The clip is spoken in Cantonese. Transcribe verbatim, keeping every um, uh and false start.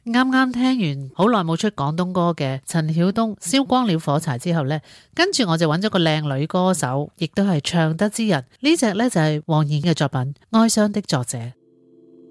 啱啱聽完好耐冇出廣東歌嘅陳曉東燒光了火柴之後呢，跟住我就揾咗個靚女歌手，亦都係唱得之人，呢隻呢就係黃妍嘅作品《哀傷的作者》。